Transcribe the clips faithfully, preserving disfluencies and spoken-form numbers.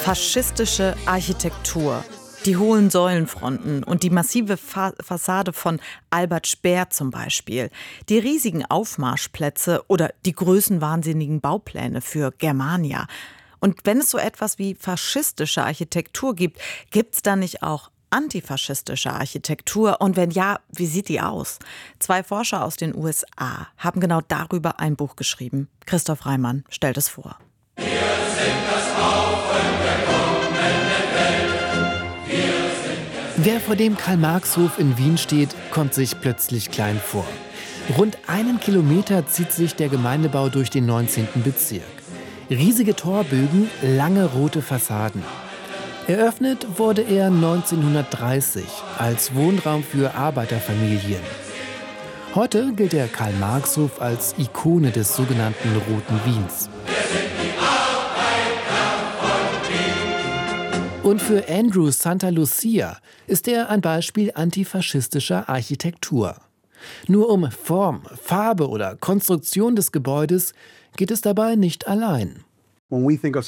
Faschistische Architektur. Die hohen Säulenfronten und die massive Fa- Fassade von Albert Speer zum Beispiel. Die riesigen Aufmarschplätze oder die größenwahnsinnigen Baupläne für Germania. Und wenn es so etwas wie faschistische Architektur gibt, gibt es da nicht auch antifaschistische Architektur? Und wenn ja, wie sieht die aus? Zwei Forscher aus den U S A haben genau darüber ein Buch geschrieben. Christoph Reimann stellt es vor. Wir sind das Haufen der kommenden Welt. Wir sind das Wer vor dem Karl-Marx-Hof in Wien steht, kommt sich plötzlich klein vor. Rund einen Kilometer zieht sich der Gemeindebau durch den neunzehnten Bezirk. Riesige Torbögen, lange rote Fassaden. Eröffnet wurde er neunzehnhundertdreißig als Wohnraum für Arbeiterfamilien. Heute gilt der Karl-Marx-Hof als Ikone des sogenannten Roten Wiens. Und für Andrew Santa Lucia ist er ein Beispiel antifaschistischer Architektur. Nur um Form, Farbe oder Konstruktion des Gebäudes geht es dabei nicht allein. Wenn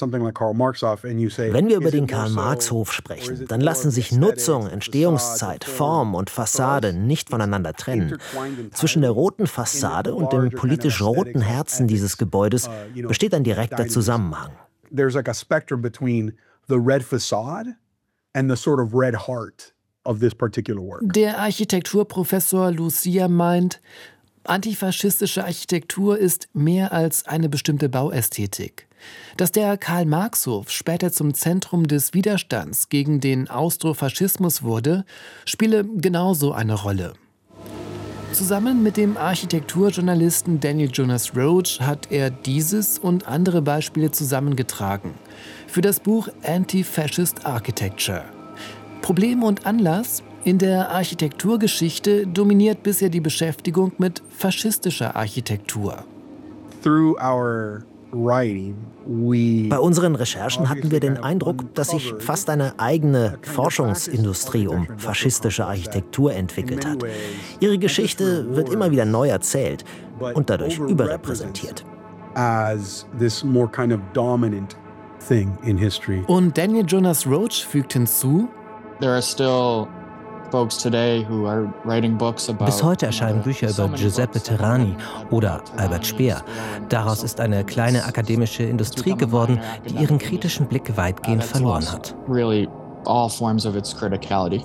wir über den Karl-Marx-Hof sprechen, dann lassen sich Nutzung, Entstehungszeit, Form und Fassade nicht voneinander trennen. Zwischen der roten Fassade und dem politisch roten Herzen dieses Gebäudes besteht ein direkter Zusammenhang. There's like a spectrum between the red facade and the sort of red heart of this particular work. Der Architekturprofessor Lucia meint, antifaschistische Architektur ist mehr als eine bestimmte Bauästhetik. Dass der Karl-Marx-Hof später zum Zentrum des Widerstands gegen den Austrofaschismus wurde, spiele genauso eine Rolle. Zusammen mit dem Architekturjournalisten Daniel Jonas Roach hat er dieses und andere Beispiele zusammengetragen für das Buch Anti-Fascist Architecture. Problem und Anlass: In der Architekturgeschichte dominiert bisher die Beschäftigung mit faschistischer Architektur. Through our writing, we Bei unseren Recherchen hatten wir den Eindruck, dass sich fast eine eigene Forschungsindustrie um faschistische Architektur entwickelt hat. Ihre Geschichte wird immer wieder neu erzählt und dadurch überrepräsentiert. as this more kind of dominant thing in history. Und Daniel Jonas Roach fügt hinzu: There are still folks today who are writing books about. Bis heute erscheinen Bücher über Giuseppe Terrani oder Albert Speer. Daraus ist eine kleine akademische Industrie geworden, die ihren kritischen Blick weitgehend verloren hat. Really all forms of its criticality.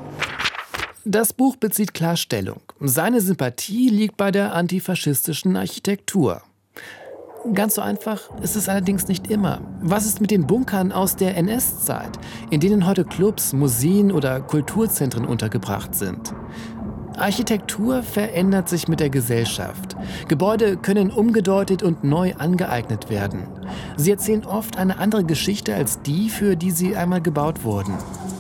Das Buch bezieht klar Stellung. Seine Sympathie liegt bei der antifaschistischen Architektur. Ganz so einfach ist es allerdings nicht immer. Was ist mit den Bunkern aus der N S-Zeit, in denen heute Clubs, Museen oder Kulturzentren untergebracht sind? Architektur verändert sich mit der Gesellschaft. Gebäude können umgedeutet und neu angeeignet werden. Sie erzählen oft eine andere Geschichte als die, für die sie einmal gebaut wurden.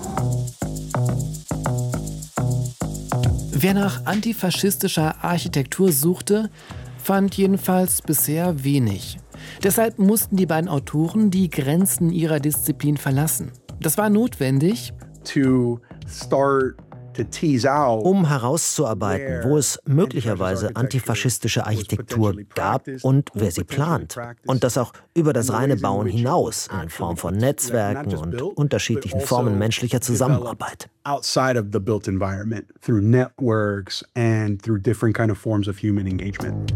Wer nach antifaschistischer Architektur suchte, fand jedenfalls bisher wenig. Deshalb mussten die beiden Autoren die Grenzen ihrer Disziplin verlassen. Das war notwendig, To start to tease out Um herauszuarbeiten, wo es möglicherweise antifaschistische Architektur gab und wer sie plant. Und das auch über das reine Bauen hinaus, in Form von Netzwerken und unterschiedlichen Formen menschlicher Zusammenarbeit. outside of the built environment through networks and through different kind of forms of human engagement.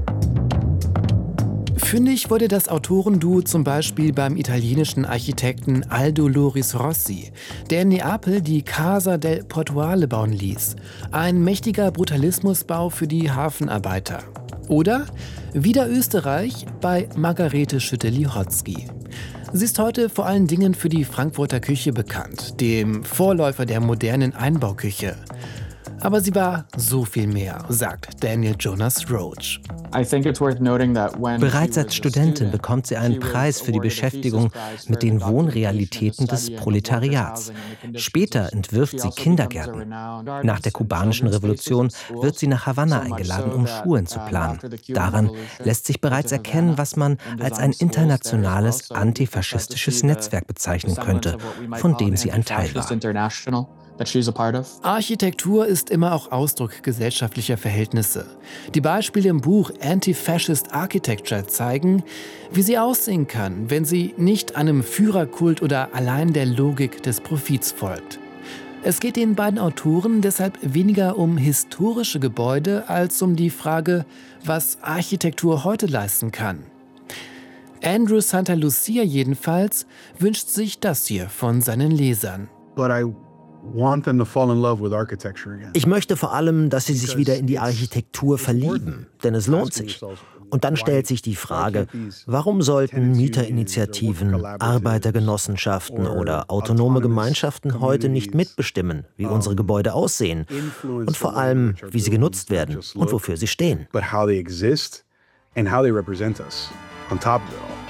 Fündig wurde das Autorenduo zum Beispiel beim italienischen Architekten Aldo Loris Rossi, der in Neapel die Casa del Portuale bauen ließ. Ein mächtiger Brutalismusbau für die Hafenarbeiter. Oder wieder Österreich bei Margarete Schütte-Lihotzky. Sie ist heute vor allen Dingen für die Frankfurter Küche bekannt, dem Vorläufer der modernen Einbauküche. Aber sie war so viel mehr, sagt Daniel Jonas Roach. Bereits als Studentin bekommt sie einen Preis für die Beschäftigung mit den Wohnrealitäten des Proletariats. Später entwirft sie Kindergärten. Nach der kubanischen Revolution wird sie nach Havanna eingeladen, um Schulen zu planen. Daran lässt sich bereits erkennen, was man als ein internationales antifaschistisches Netzwerk bezeichnen könnte, von dem sie ein Teil war. that she's a part of. Architektur ist immer auch Ausdruck gesellschaftlicher Verhältnisse. Die Beispiele im Buch Anti-Fascist Architecture zeigen, wie sie aussehen kann, wenn sie nicht einem Führerkult oder allein der Logik des Profits folgt. Es geht den beiden Autoren deshalb weniger um historische Gebäude als um die Frage, was Architektur heute leisten kann. Andrew Santa Lucia jedenfalls wünscht sich das hier von seinen Lesern. But I want them to fall in love with architecture again. Ich möchte vor allem, dass sie sich wieder in die Architektur verlieben, denn es lohnt sich. Und dann stellt sich die Frage, warum sollten Mieterinitiativen, Arbeitergenossenschaften oder autonome Gemeinschaften heute nicht mitbestimmen, wie unsere Gebäude aussehen und vor allem, wie sie genutzt werden und wofür sie stehen? But how they exist and how they represent us on top of it all.